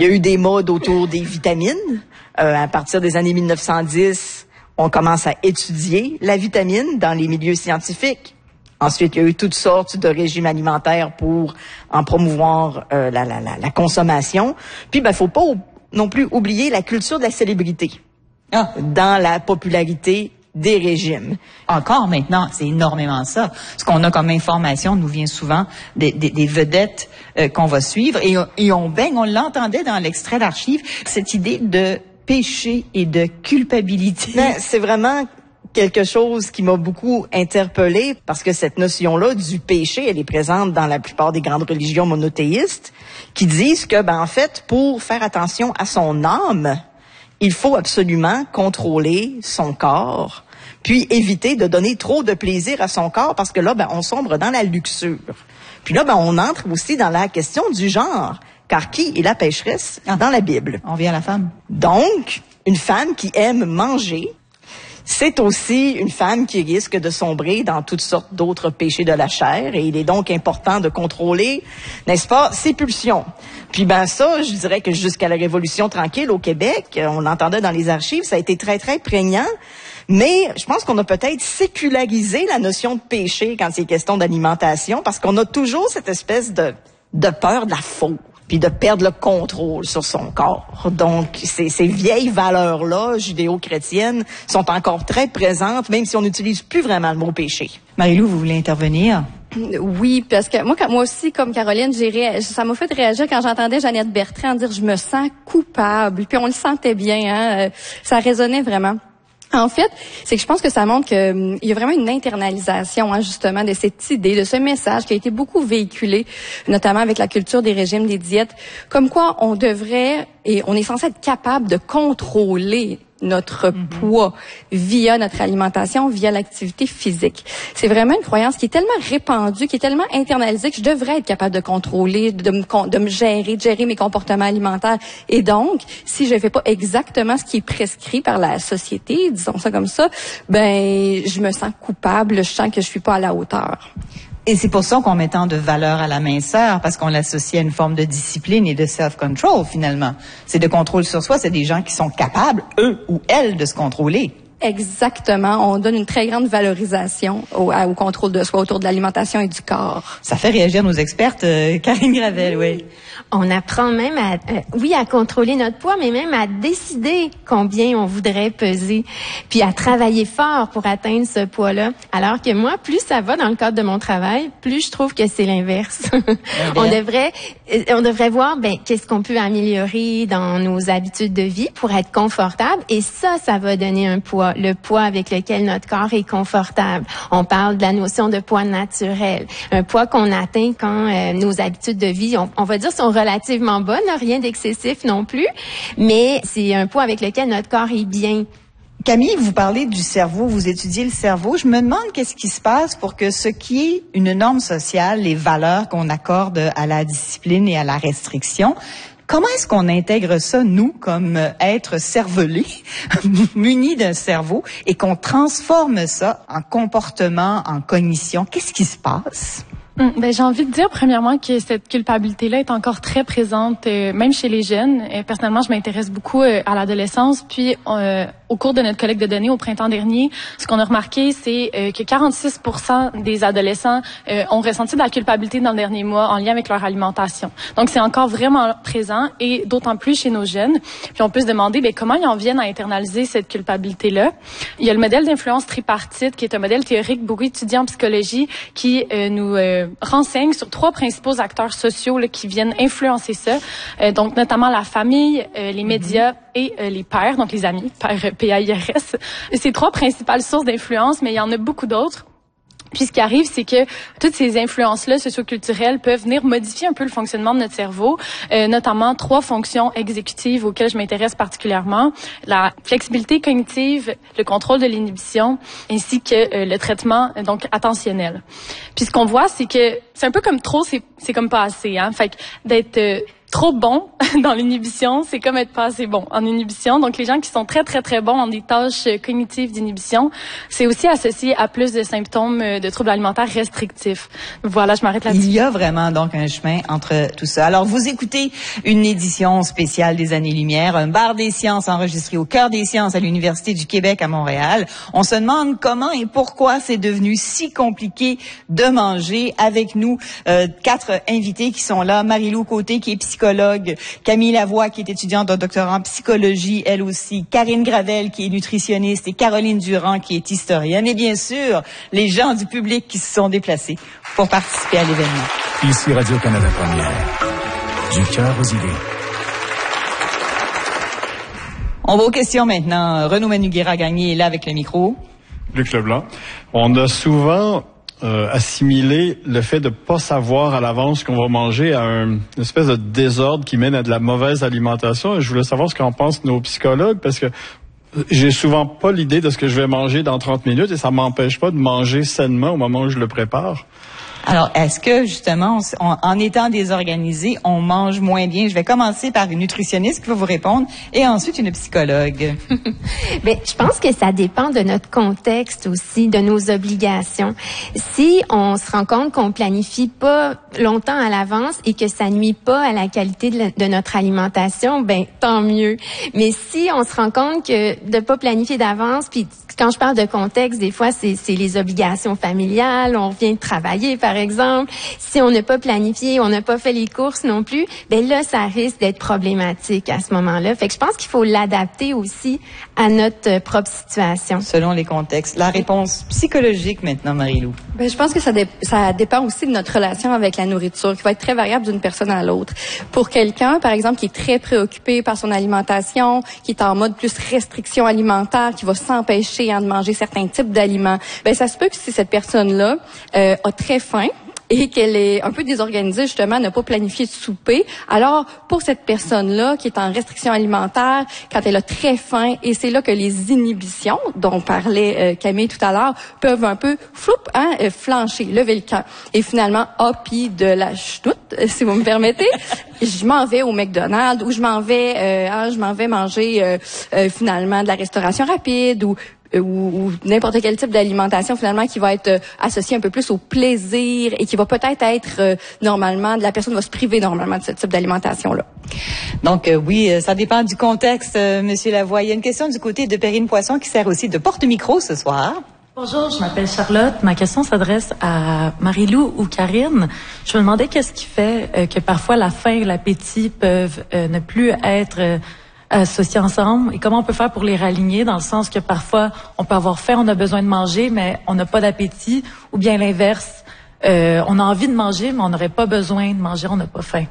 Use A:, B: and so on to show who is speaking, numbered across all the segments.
A: Il y a eu des modes autour des vitamines. À partir des années 1910, on commence à étudier la vitamine dans les milieux scientifiques. Ensuite, il y a eu toutes sortes de régimes alimentaires pour en promouvoir la consommation. Puis, faut pas non plus oublier la culture de la célébrité dans la popularité des régimes.
B: Encore maintenant, c'est énormément ça. Ce qu'on a comme information nous vient souvent des vedettes qu'on va suivre. Et on l'entendait dans l'extrait d'archives, cette idée de péché et de culpabilité.
A: Mais c'est vraiment quelque chose qui m'a beaucoup interpellée parce que cette notion-là du péché, elle est présente dans la plupart des grandes religions monothéistes qui disent que, en fait, pour faire attention à son âme, il faut absolument contrôler son corps, puis éviter de donner trop de plaisir à son corps parce que là, on sombre dans la luxure. Puis là, on entre aussi dans la question du genre. Car qui est la pécheresse dans la Bible?
B: On vient à la femme.
A: Donc, une femme qui aime manger, c'est aussi une femme qui risque de sombrer dans toutes sortes d'autres péchés de la chair. Et il est donc important de contrôler, n'est-ce pas, ses pulsions. Puis ça, je dirais que jusqu'à la Révolution tranquille au Québec, on l'entendait dans les archives, ça a été très, très prégnant. Mais je pense qu'on a peut-être sécularisé la notion de péché quand c'est question d'alimentation, parce qu'on a toujours cette espèce de peur de la faute, puis de perdre le contrôle sur son corps. Donc, ces vieilles valeurs-là, judéo-chrétiennes, sont encore très présentes, même si on n'utilise plus vraiment le mot péché.
B: Marie-Lou, vous voulez intervenir?
C: Oui, parce que moi aussi, comme Caroline, ça m'a fait réagir quand j'entendais Jeannette Bertrand dire « je me sens coupable ». Puis on le sentait bien, ça résonnait vraiment. En fait, c'est que je pense que ça montre qu'il y a vraiment une internalisation, justement, de cette idée, de ce message qui a été beaucoup véhiculé, notamment avec la culture des régimes, des diètes, comme quoi on devrait et on est censé être capable de contrôler notre poids via notre alimentation, via l'activité physique. C'est vraiment une croyance qui est tellement répandue, qui est tellement internalisée que je devrais être capable de contrôler, de me gérer, de gérer mes comportements alimentaires. Et donc, si je fais pas exactement ce qui est prescrit par la société, disons ça comme ça, je me sens coupable, je sens que je suis pas à la hauteur.
B: Et c'est pour ça qu'on met tant de valeur à la minceur, parce qu'on l'associe à une forme de discipline et de self-control, finalement. C'est de contrôle sur soi, c'est des gens qui sont capables, eux ou elles, de se contrôler.
C: Exactement. On donne une très grande valorisation au contrôle de soi autour de l'alimentation et du corps.
B: Ça fait réagir nos expertes, Karine Gravel, oui.
D: On apprend même à contrôler notre poids, mais même à décider combien on voudrait peser, puis à travailler fort pour atteindre ce poids-là. Alors que moi, plus ça va dans le cadre de mon travail, plus je trouve que c'est l'inverse. On devrait voir, qu'est-ce qu'on peut améliorer dans nos habitudes de vie pour être confortable, et ça va donner un poids, le poids avec lequel notre corps est confortable. On parle de la notion de poids naturel, un poids qu'on atteint quand nos habitudes de vie, on va dire, sont relativement bonnes, rien d'excessif non plus, mais c'est un poids avec lequel notre corps est bien.
B: Camille, vous parlez du cerveau, vous étudiez le cerveau. Je me demande qu'est-ce qui se passe pour que ce qui est une norme sociale, les valeurs qu'on accorde à la discipline et à la restriction, comment est-ce qu'on intègre ça, nous, comme êtres cervelés, munis d'un cerveau, et qu'on transforme ça en comportement, en cognition? Qu'est-ce qui se passe?
E: J'ai envie de dire, premièrement, que cette culpabilité-là est encore très présente, même chez les jeunes. Personnellement, je m'intéresse beaucoup à l'adolescence. Puis, au cours de notre collecte de données au printemps dernier, ce qu'on a remarqué, c'est que 46% des adolescents ont ressenti de la culpabilité dans le dernier mois en lien avec leur alimentation. Donc, c'est encore vraiment présent, et d'autant plus chez nos jeunes. Puis, on peut se demander comment ils en viennent à internaliser cette culpabilité-là. Il y a le modèle d'influence tripartite, qui est un modèle théorique beaucoup étudié en psychologie, qui nous renseigne sur 3 principaux acteurs sociaux qui viennent influencer ça. Donc, notamment la famille, les médias et les pairs, donc les amis, pairs P-A-I-R-S. C'est 3 principales sources d'influence, mais il y en a beaucoup d'autres. Puis ce qui arrive, c'est que toutes ces influences-là socioculturelles peuvent venir modifier un peu le fonctionnement de notre cerveau, notamment 3 fonctions exécutives auxquelles je m'intéresse particulièrement: la flexibilité cognitive, le contrôle de l'inhibition, ainsi que le traitement donc attentionnel. Puis ce qu'on voit, c'est que c'est un peu comme trop, c'est comme pas assez, hein. Fait que d'être trop bon dans l'inhibition, c'est comme être pas assez bon en inhibition. Donc, les gens qui sont très, très, très bons en des tâches cognitives d'inhibition, c'est aussi associé à plus de symptômes de troubles alimentaires restrictifs. Voilà, je m'arrête là-dessus.
B: Il y a vraiment donc un chemin entre tout ça. Alors, vous écoutez une édition spéciale des Années-Lumière, un bar des sciences enregistré au cœur des sciences à l'Université du Québec à Montréal. On se demande comment et pourquoi c'est devenu si compliqué de manger. Avec nous, 4 invités qui sont là. Marie-Lou Côté, qui est psychologue, Camille Lavoie, qui est étudiante de doctorat en psychologie, elle aussi, Karine Gravel, qui est nutritionniste, et Caroline Durand, qui est historienne, et bien sûr, les gens du public qui se sont déplacés pour participer à l'événement.
F: Ici Radio-Canada Première, du cœur aux idées.
B: On va aux questions maintenant. Renaud Manouguera-Gagné est là avec le micro.
G: Luc Leblanc. On a souvent assimiler le fait de pas savoir à l'avance ce qu'on va manger à une espèce de désordre qui mène à de la mauvaise alimentation. Et je voulais savoir ce qu'en pensent nos psychologues, parce que j'ai souvent pas l'idée de ce que je vais manger dans 30 minutes et ça m'empêche pas de manger sainement au moment où je le prépare.
B: Alors, est-ce que, justement, en étant désorganisé, on mange moins bien? Je vais commencer par une nutritionniste qui va vous répondre et ensuite une psychologue.
D: Bien, je pense que ça dépend de notre contexte aussi, de nos obligations. Si on se rend compte qu'on planifie pas longtemps à l'avance et que ça nuit pas à la qualité de notre alimentation, ben tant mieux. Mais si on se rend compte que de pas planifier d'avance, puis quand je parle de contexte, des fois, c'est les obligations familiales, on vient de travailler, par exemple. Si on n'a pas planifié, on n'a pas fait les courses non plus, ben là, ça risque d'être problématique à ce moment-là. Fait que je pense qu'il faut l'adapter aussi à notre propre situation.
B: Selon les contextes. La réponse psychologique maintenant, Marie-Lou.
C: Ben, je pense que ça dépend aussi de notre relation avec la nourriture, qui va être très variable d'une personne à l'autre. Pour quelqu'un, par exemple, qui est très préoccupé par son alimentation, qui est en mode plus restriction alimentaire, qui va s'empêcher de manger certains types d'aliments, ben ça se peut que si cette personne-là a très faim et qu'elle est un peu désorganisée, justement, n'a pas planifié de souper. Alors, pour cette personne-là qui est en restriction alimentaire, quand elle a très faim, et c'est là que les inhibitions, dont parlait Camille tout à l'heure, peuvent un peu flancher, lever le camp. Et finalement, puis de la chenoute, si vous me permettez, je m'en vais au McDonald's ou je m'en vais manger finalement de la restauration rapide ou n'importe quel type d'alimentation finalement qui va être associé un peu plus au plaisir et qui va peut-être être normalement, la personne va se priver normalement de ce type d'alimentation-là.
B: Donc oui, ça dépend du contexte, Monsieur Lavoie. Il y a une question du côté de Perrine Poisson qui sert aussi de porte-micro ce soir.
H: Bonjour, je m'appelle Charlotte. Ma question s'adresse à Marie-Lou ou Karine. Je me demandais qu'est-ce qui fait que parfois la faim et l'appétit peuvent ne plus être associés ensemble et comment on peut faire pour les raligner dans le sens que parfois on peut avoir faim, on a besoin de manger, mais on n'a pas d'appétit, ou bien l'inverse, on a envie de manger, mais on n'aurait pas besoin de manger, on n'a pas faim.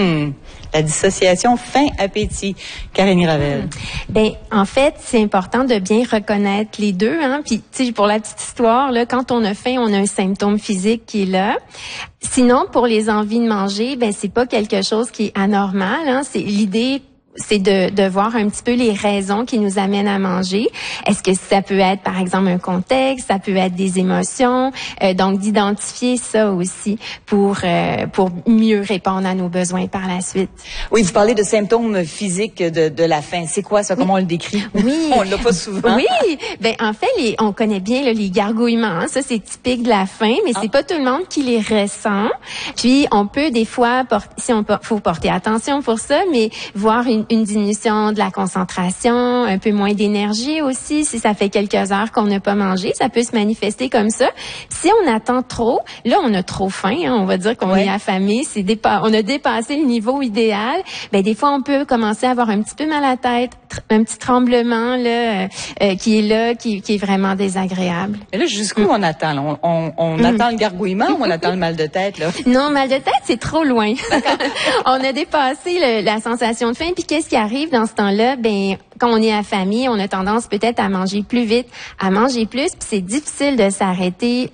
B: La dissociation faim-appétit. Karine Gravel.
D: Ben, en fait, c'est important de bien reconnaître les deux, hein. Puis, tu sais, pour la petite histoire, là, quand on a faim, on a un symptôme physique qui est là. Sinon, pour les envies de manger, ben, c'est pas quelque chose qui est anormal, hein. C'est l'idée. C'est de voir un petit peu les raisons qui nous amènent à manger. Est-ce que ça peut être, par exemple, un contexte, ça peut être des émotions, donc d'identifier ça aussi pour mieux répondre à nos besoins par la suite.
B: Oui, vous parlez de symptômes physiques de la faim. C'est quoi ça? Comment on le décrit?
D: Oui.
B: On l'a pas souvent.
D: Oui. Ben, en fait, on connaît bien là, les gargouillements. Hein. Ça, c'est typique de la faim, mais c'est pas tout le monde qui les ressent. Puis, on peut des fois, faut porter attention pour ça, mais voir une diminution de la concentration, un peu moins d'énergie aussi. Si ça fait quelques heures qu'on n'a pas mangé, ça peut se manifester comme ça. Si on attend trop, là, on a trop faim, hein, on va dire qu'on est affamé, on a dépassé le niveau idéal. Ben, des fois, on peut commencer à avoir un petit peu mal à la tête, un petit tremblement là, qui est là, qui est vraiment désagréable.
B: Et là, jusqu'où on attend? Là? On attend le gargouillement ou on attend le mal de tête? Là?
D: Non, mal de tête, c'est trop loin. On a dépassé la sensation de faim. Puis qu'est-ce qui arrive dans ce temps-là? Ben, quand on est affamé, on a tendance peut-être à manger plus vite, à manger plus, puis c'est difficile de s'arrêter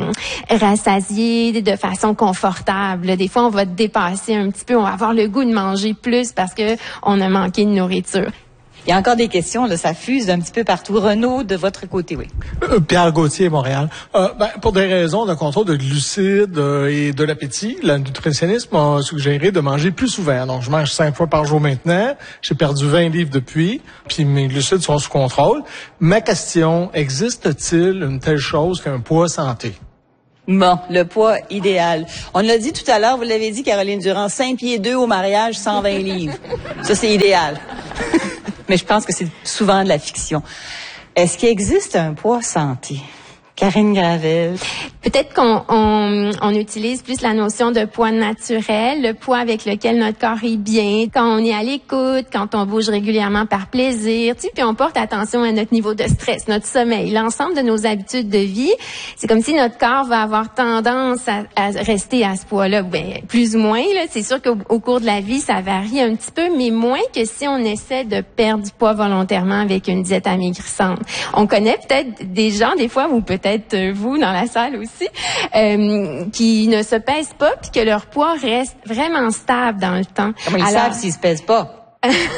D: rassasié de façon confortable. Des fois, on va dépasser un petit peu, on va avoir le goût de manger plus parce que on a manqué de nourriture.
B: Il y a encore des questions, là, ça fuse un petit peu partout. Renaud, de votre côté, oui.
I: Pierre Gauthier, Montréal. Pour des raisons de contrôle de glucides et de l'appétit, la nutritionniste m'a suggéré de manger plus souvent. Donc, je mange 5 fois par jour maintenant. J'ai perdu 20 livres depuis, puis mes glucides sont sous contrôle. Ma question, existe-t-il une telle chose qu'un poids santé?
B: Bon, le poids idéal. On l'a dit tout à l'heure, vous l'avez dit, Caroline Durand, 5 pieds 2 au mariage, 120 livres. Ça, c'est idéal. Mais je pense que c'est souvent de la fiction. Est-ce qu'il existe un poids santé? Karine Gravel.
D: Peut-être qu'on utilise plus la notion de poids naturel, le poids avec lequel notre corps est bien, quand on est à l'écoute, quand on bouge régulièrement par plaisir, puis on porte attention à notre niveau de stress, notre sommeil, l'ensemble de nos habitudes de vie. C'est comme si notre corps va avoir tendance à rester à ce poids-là, ben, plus ou moins. Là, c'est sûr qu'au cours de la vie, ça varie un petit peu, mais moins que si on essaie de perdre du poids volontairement avec une diète amaigrissante. On connaît peut-être des gens, des fois, ou peut-être vous dans la salle aussi, qui ne se pèsent pas puis que leur poids reste vraiment stable dans le temps.
B: Comment ils savent s'ils se pèsent pas?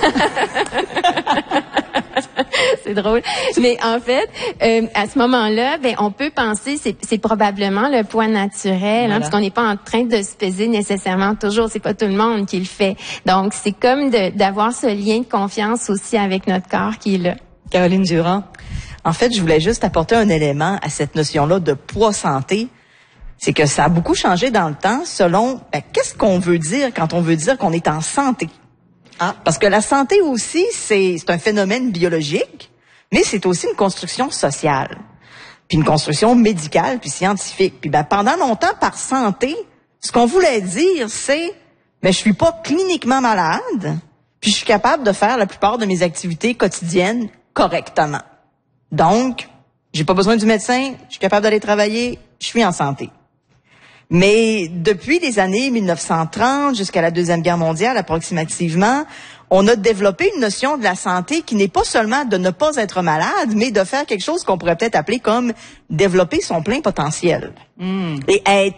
D: C'est drôle. Mais en fait, à ce moment-là, ben on peut penser c'est probablement le poids naturel, voilà. Parce qu'on n'est pas en train de se peser nécessairement toujours. C'est pas tout le monde qui le fait. Donc c'est comme d'avoir ce lien de confiance aussi avec notre corps qui est là.
B: Caroline Durand.
A: En fait, je voulais juste apporter un élément à cette notion-là de poids santé. C'est que ça a beaucoup changé dans le temps selon qu'est-ce qu'on veut dire quand on veut dire qu'on est en santé. Parce que la santé aussi, c'est un phénomène biologique, mais c'est aussi une construction sociale, puis une construction médicale, puis scientifique. Puis pendant longtemps, par santé, ce qu'on voulait dire, c'est je suis pas cliniquement malade, puis je suis capable de faire la plupart de mes activités quotidiennes correctement. Donc, j'ai pas besoin du médecin, je suis capable d'aller travailler, je suis en santé. Mais depuis les années 1930 jusqu'à la Deuxième Guerre mondiale approximativement, on a développé une notion de la santé qui n'est pas seulement de ne pas être malade, mais de faire quelque chose qu'on pourrait peut-être appeler comme développer son plein potentiel. Et être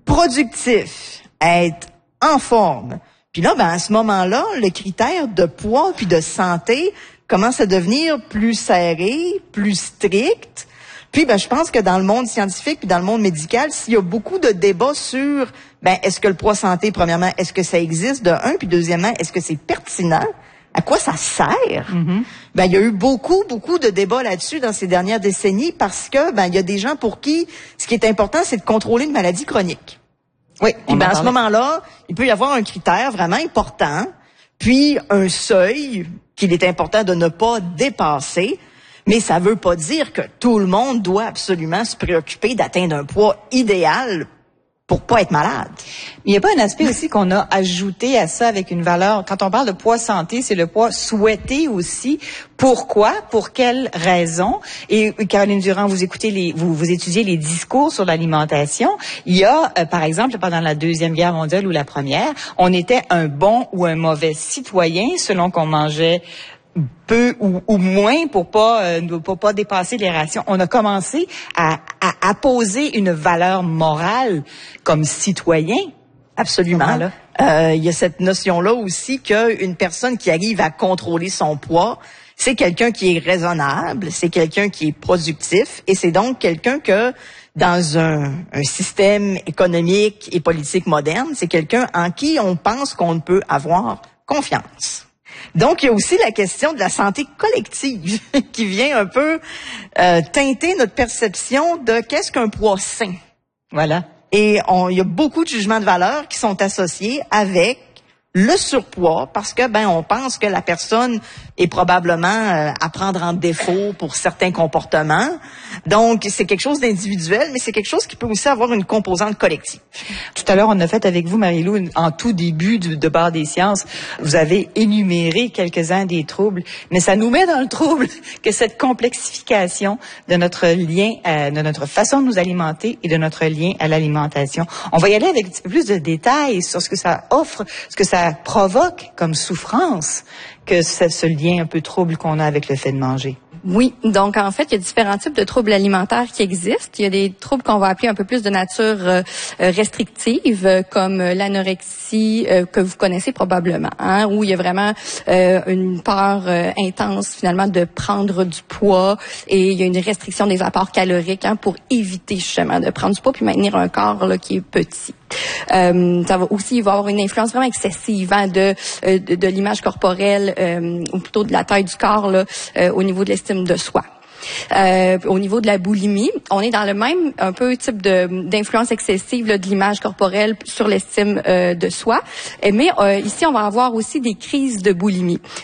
A: productif, être en forme. Puis là, à ce moment-là, le critère de poids puis de santé commence à devenir plus serré, plus strict. Puis, je pense que dans le monde scientifique puis dans le monde médical, s'il y a beaucoup de débats sur, est-ce que le poids santé, premièrement, est-ce que ça existe de un, puis deuxièmement, est-ce que c'est pertinent? À quoi ça sert? Il y a eu beaucoup de débats là-dessus dans ces dernières décennies parce que, il y a des gens pour qui ce qui est important, c'est de contrôler une maladie chronique. Oui. Puis, à ce moment-là, il peut y avoir un critère vraiment important, puis un seuil qu'il est important de ne pas dépasser, mais ça veut pas dire que tout le monde doit absolument se préoccuper d'atteindre un poids idéal pour pas être malade.
B: Il n'y a pas un aspect aussi qu'on a ajouté à ça avec une valeur. Quand on parle de poids santé, c'est le poids souhaité aussi. Pourquoi? Pour quelles raisons? Et Caroline Durand, vous étudiez les discours sur l'alimentation. Il y a, par exemple, pendant la Deuxième Guerre mondiale ou la Première, on était un bon ou un mauvais citoyen selon qu'on mangeait peu ou moins pour pas dépasser les rations. On a commencé à apposer une valeur morale comme citoyen.
A: Absolument. Il y a cette notion-là aussi qu'une personne qui arrive à contrôler son poids, c'est quelqu'un qui est raisonnable, c'est quelqu'un qui est productif et c'est donc quelqu'un que dans un système économique et politique moderne, c'est quelqu'un en qui on pense qu'on peut avoir confiance. Donc, il y a aussi la question de la santé collective qui vient un peu teinter notre perception de qu'est-ce qu'un poids sain. Voilà. Et il y a beaucoup de jugements de valeur qui sont associés avec le surpoids parce que on pense que la personne est probablement à prendre en défaut pour certains comportements. Donc c'est quelque chose d'individuel, mais c'est quelque chose qui peut aussi avoir une composante collective.
B: Tout à l'heure, on a fait avec vous, Marie-Lou, en tout début de Bar des sciences, vous avez énuméré quelques-uns des troubles, mais ça nous met dans le trouble que cette complexification de notre lien, de notre façon de nous alimenter et de notre lien à l'alimentation. On va y aller avec un petit peu plus de détails sur ce que ça offre, ce que ça provoque comme souffrance, que ce lien un peu trouble qu'on a avec le fait de manger.
C: Oui, donc en fait, il y a différents types de troubles alimentaires qui existent. Il y a des troubles qu'on va appeler un peu plus de nature restrictive, comme l'anorexie, que vous connaissez probablement, hein, où il y a vraiment une peur intense finalement de prendre du poids, et il y a une restriction des apports caloriques, hein, pour éviter justement de prendre du poids puis maintenir un corps là, qui est petit. Ça va aussi avoir une influence vraiment excessive, hein, de l'image corporelle, ou plutôt de la taille du corps là, au niveau de l'estime de soi. Au niveau de la boulimie, on est dans le même un peu type d'influence excessive là, de l'image corporelle sur l'estime de soi, mais ici on va avoir aussi des crises de boulimie.